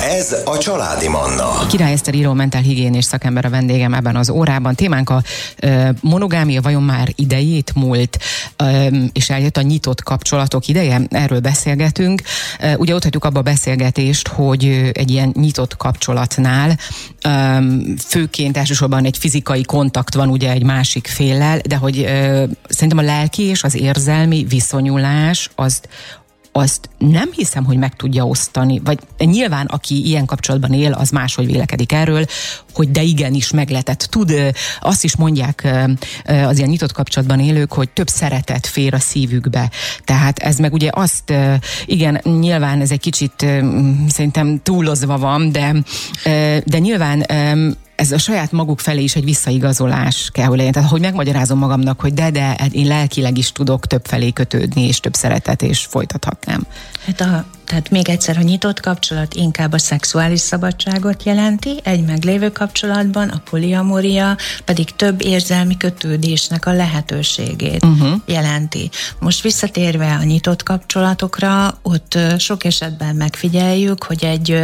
Ez a Családi Manna. Király Eszter író, mentálhigiénés szakember a vendégem ebben az órában. Témánk a monogámia vajon már idejét múlt, és eljött a nyitott kapcsolatok ideje? Erről beszélgetünk. Ugye ott hagyjuk abba a beszélgetést, hogy egy ilyen nyitott kapcsolatnál főként elsősorban egy fizikai kontakt van ugye egy másik féllel, de hogy szerintem a lelki és az érzelmi viszonyulás azt nem hiszem, hogy meg tudja osztani, vagy nyilván aki ilyen kapcsolatban él, az máshogy vélekedik erről, hogy de igenis megletett. Azt is mondják az ilyen nyitott kapcsolatban élők, hogy több szeretet fér a szívükbe. Tehát ez meg ugye azt, igen, nyilván ez egy kicsit szerintem túlozva van, de nyilván ez a saját maguk felé is egy visszaigazolás kell, hogy legyen. Tehát, hogy megmagyarázom magamnak, hogy de én lelkileg is tudok több felé kötődni, és több szeretet, és folytathatnám. Tehát még egyszer, a nyitott kapcsolat inkább a szexuális szabadságot jelenti, egy meglévő kapcsolatban a poliamória pedig több érzelmi kötődésnek a lehetőségét jelenti. Most visszatérve a nyitott kapcsolatokra, ott sok esetben megfigyeljük, hogy egy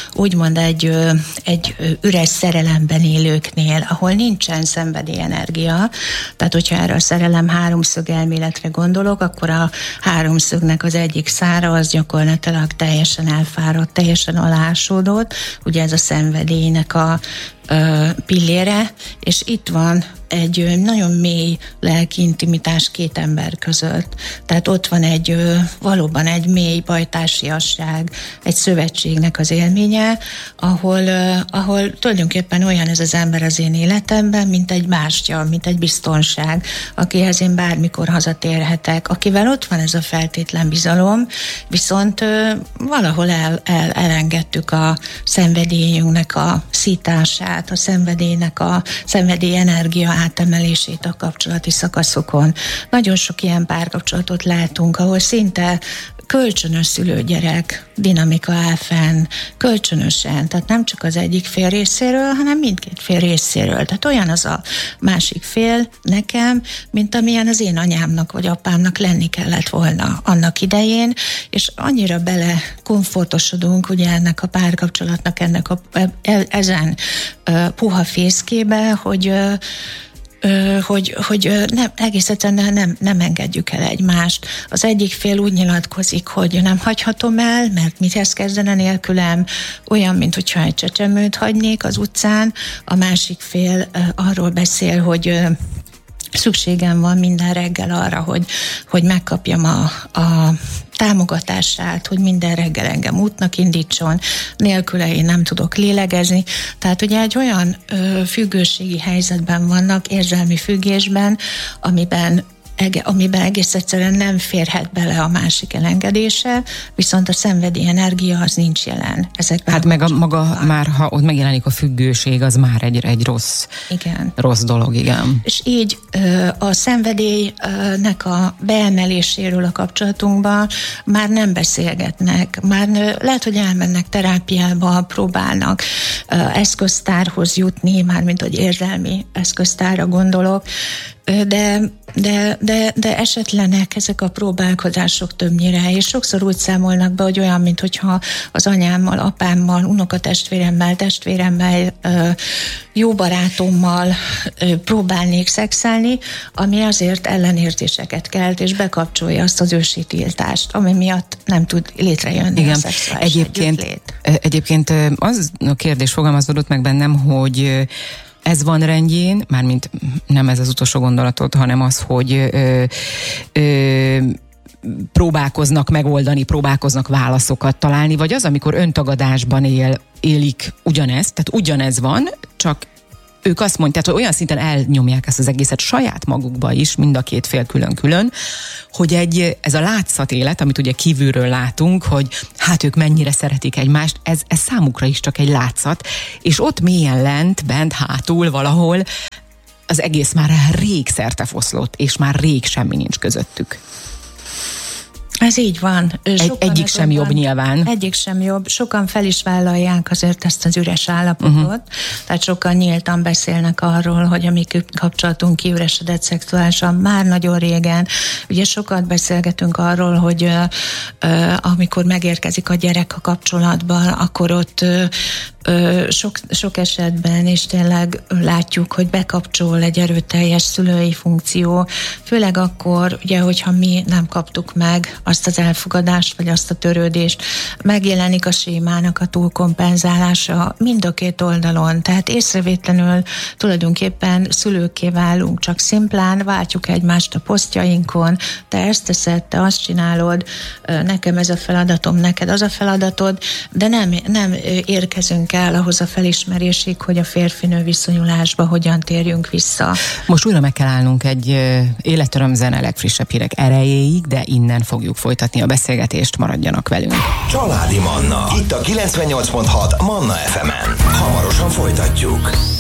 üres szerelemben élőknél, ahol nincsen szenvedélyenergia, tehát hogyha erre a szerelem háromszög elméletre gondolok, akkor a háromszögnek az egyik szára az gyakorlatilag teljesen elfáradt, teljesen alásódott, ugye ez a szenvedélynek a pillére, és itt van egy nagyon mély lelki intimitás két ember között. Tehát ott van valóban egy mély bajtársiasság, egy szövetségnek az élménye, ahol tulajdonképpen olyan ez az ember az én életemben, mint egy bástya, mint egy biztonság, akihez én bármikor hazatérhetek, akivel ott van ez a feltétlen bizalom, viszont valahol elengedtük a szenvedélyünknek a szítását, a szenvedély energia átemelését a kapcsolati szakaszokon. Nagyon sok ilyen párkapcsolatot látunk, ahol szinte kölcsönös szülő-gyerek dinamika áll fenn, kölcsönösen, tehát nem csak az egyik fél részéről, hanem mindkét fél részéről. Tehát olyan az a másik fél nekem, mint amilyen az én anyámnak vagy apámnak lenni kellett volna annak idején, és annyira bele komfortosodunk ugye ennek a párkapcsolatnak, ezen puha fészkébe, hogy nem, egész egyszerűen nem engedjük el egymást. Az egyik fél úgy nyilatkozik, hogy nem hagyhatom el, mert mihez kezdene nélkülem, olyan, mint hogyha egy csecsemőt hagynék az utcán, a másik fél arról beszél, hogy szükségem van minden reggel arra, hogy megkapjam a támogatását, hogy minden reggel engem útnak indítson, nélküle én nem tudok lélegezni. Tehát ugye egy olyan függőségi helyzetben vannak, érzelmi függésben, amiben egész egyszerűen nem férhet bele a másik elengedése, viszont a szenvedély energia az nincs jelen ezekben. Hát meg már, ha ott megjelenik a függőség, az már egy rossz dolog, igen. És így a szenvedélynek a beemeléséről a kapcsolatunkban már nem beszélgetnek, már lehet, hogy elmennek terápiába, próbálnak eszköztárhoz jutni, mármint hogy érzelmi eszköztárra gondolok, de esetlenek ezek a próbálkozások többnyire, és sokszor úgy számolnak be, hogy olyan, mintha az anyámmal, apámmal, testvéremmel, jó barátommal próbálnék szexelni, ami azért ellenérzéseket kelt, és bekapcsolja azt az ősi tiltást, ami miatt nem tud létrejönni a szexuális együttlét. Egyébként az a kérdés fogalmazódott meg bennem, hogy ez van rendjén, mármint nem ez az utolsó gondolatot, hanem az, hogy próbálkoznak megoldani, próbálkoznak válaszokat találni, vagy az, amikor öntagadásban élik ugyanezt, tehát ugyanez van, csak ők azt mondják, hogy olyan szinten elnyomják ezt az egészet saját magukba is, mind a két fél külön-külön, hogy ez a látszat élet, amit ugye kívülről látunk, hogy hát ők mennyire szeretik egymást, ez számukra is csak egy látszat, és ott mélyen bent hátul valahol az egész már rég szertefoszlott, és már rég semmi nincs közöttük. Ez így van. Egyik sem jobb nyilván. Egyik sem jobb. Sokan fel is vállalják azért ezt az üres állapotot. Tehát sokan nyíltan beszélnek arról, hogy a mi kapcsolatunk kiüresedett szexuálisan már nagyon régen. Ugye sokat beszélgetünk arról, hogy amikor megérkezik a gyerek a kapcsolatban, akkor ott sok esetben is tényleg látjuk, hogy bekapcsol egy erőteljes szülői funkció, főleg akkor, ugye, hogyha mi nem kaptuk meg azt az elfogadást, vagy azt a törődést, megjelenik a sémának a túlkompenzálása mind a két oldalon, tehát észrevétlenül tulajdonképpen szülőkké válunk, csak szimplán váltjuk egymást a posztjainkon, te ezt teszed, te azt csinálod, nekem ez a feladatom, neked az a feladatod, de nem érkezünk el ahhoz a felismerésig, hogy a férfinő viszonyulásba hogyan térjünk vissza. Most újra meg kell állnunk egy életöröm zene legfrissebb hírek erejéig, de innen fogjuk folytatni a beszélgetést, maradjanak velünk. Családi Manna, itt a 98.6 Manna FM-en. Hamarosan folytatjuk.